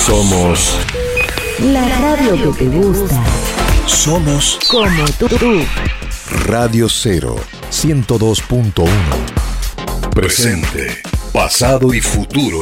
Somos la radio que te gusta. Somos Como tú. Radio 0, 102.1. Presente, pasado y futuro